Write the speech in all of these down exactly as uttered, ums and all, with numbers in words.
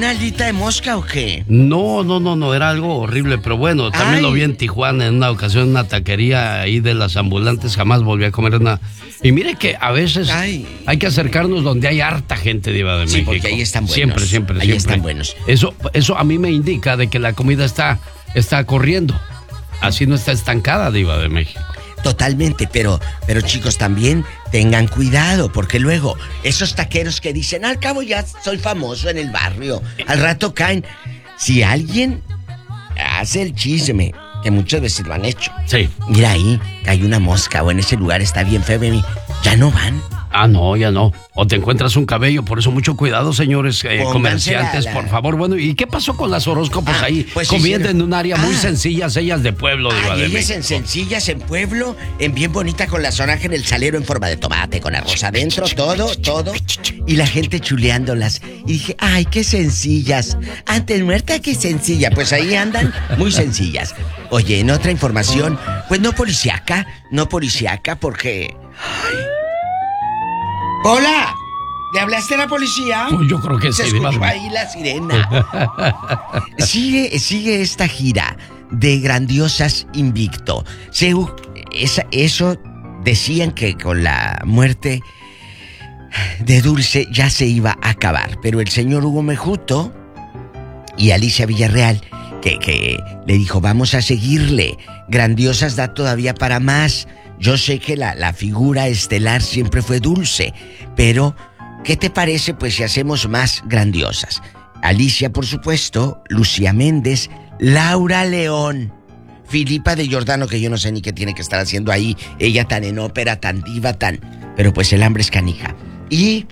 una alita de mosca o qué? No, no, no, no, era algo horrible, pero bueno, también Ay. lo vi en Tijuana en una ocasión en una taquería ahí de las ambulantes, jamás volví a comer nada. Y mire que a veces Ay. hay que acercarnos donde hay harta gente, Diva de sí, México. Sí, porque ahí están buenos. Siempre, siempre, ahí siempre. están buenos. Eso, eso a mí me indica de que la comida está, está corriendo. Así no está estancada, Diva de México. Totalmente, pero, pero chicos, también tengan cuidado, porque luego esos taqueros que dicen, al cabo ya soy famoso en el barrio, al rato caen. Si alguien hace el chisme, que muchas veces lo han hecho. Sí. Mira ahí, hay una mosca o en ese lugar está bien feo, baby. Ya no van. Ah, no, ya no. O te encuentras un cabello, por eso mucho cuidado, señores eh, comerciantes, la, la... por favor. Bueno, ¿y qué pasó con las horóscopos ah, ahí? Pues comiendo en un área ah. muy sencilla, ellas de pueblo, Diva de México. Ellas en sencillas, en pueblo, en bien bonita con la sonaja en el salero en forma de tomate, con arroz adentro, todo, todo. Y la gente chuleándolas. Y dije, ay, qué sencillas. Antes muerta, qué sencilla. Pues ahí andan muy sencillas. Oye, en otra información, pues no policíaca, no policíaca porque... Ay, ¡hola! ¿Le hablaste a la policía? Pues yo creo que Se sí. Se escuchó ahí la sirena. sigue, sigue esta gira de Grandiosas Invicto. Se, esa, eso decían que con la muerte de Dulce ya se iba a acabar. Pero el señor Hugo Mejuto y Alicia Villarreal, que, que le dijo, vamos a seguirle. Grandiosas da todavía para más. Yo sé que la, la figura estelar siempre fue Dulce, pero ¿qué te parece pues si hacemos más Grandiosas? Alicia, por supuesto, Lucía Méndez, Laura León, Filipa de Giordano, que yo no sé ni qué tiene que estar haciendo ahí, ella tan en ópera, tan diva, tan... pero pues el hambre es canija. Y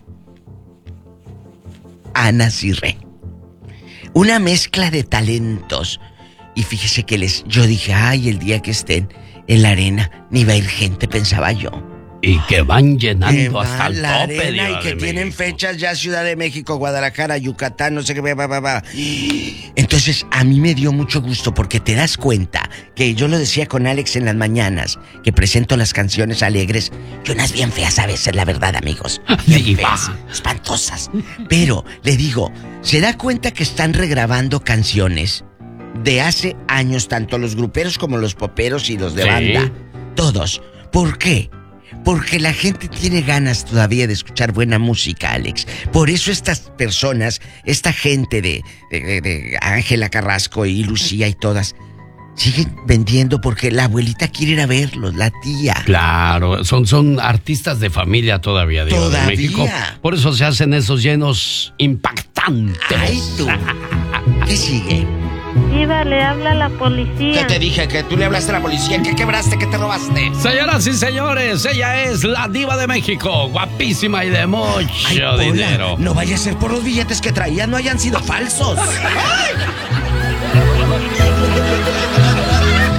Ana Cirré. Una mezcla de talentos. Y fíjese que les... yo dije, ay, el día que estén en la arena, ni va a ir gente, pensaba yo. Y que van llenando que hasta van el la tope, arena Diva y que de tienen México. Fechas ya Ciudad de México, Guadalajara, Yucatán, no sé qué, va, va, va. Entonces, a mí me dio mucho gusto porque te das cuenta que yo lo decía con Alex en las mañanas, que presento las canciones alegres y unas bien feas a veces, la verdad, amigos. Bien feas, espantosas. Pero, le digo, ¿se da cuenta que están regrabando canciones de hace años, tanto los gruperos como los poperos y los de sí. banda? Todos. ¿Por qué? Porque la gente tiene ganas todavía de escuchar buena música, Alex. Por eso estas personas, esta gente de, de, de Ángela Carrasco y Lucía y todas, siguen vendiendo porque la abuelita quiere ir a verlos, la tía. Claro, son, son artistas de familia todavía, Diva ¿Todavía? de México. Por eso se hacen esos llenos impactantes. Ay, tú. ¿Qué sigue? Diva, le habla a la policía. ¿Qué te dije? Que tú le hablaste a la policía. ¿Qué quebraste? ¿Qué te robaste? Señoras y señores, ella es la Diva de México. Guapísima y de mucho Ay, Pola, dinero. No vaya a ser por los billetes que traía, no hayan sido falsos. ¡Ay!